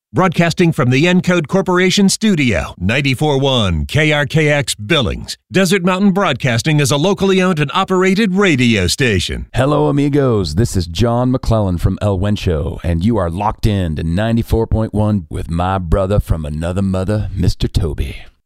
Broadcasting from the Encode Corporation studio, 94.1 KRKX Billings. Desert Mountain Broadcasting is a locally owned and operated radio station. Hello, amigos. This is John McClellan from El Wencho, and you are locked in to 94.1 with my brother from another mother, Mr. Toby.